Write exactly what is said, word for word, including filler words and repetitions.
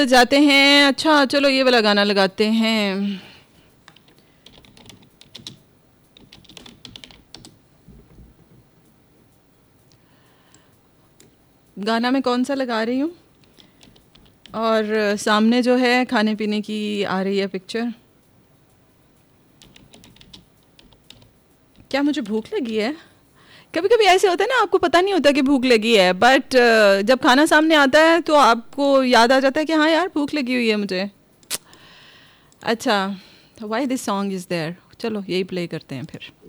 जाते हैं। अच्छा चलो ये वाला गाना लगाते हैं। गाना मैं कौन सा लगा रही हूँ, और सामने जो है खाने पीने की आ रही है पिक्चर। क्या मुझे भूख लगी है? कभी कभी ऐसे होता है ना, आपको पता नहीं होता कि भूख लगी है, बट जब खाना सामने आता है तो आपको याद आ जाता है कि हाँ यार भूख लगी हुई है मुझे। अच्छा, why this song is there, चलो यही प्ले करते हैं फिर।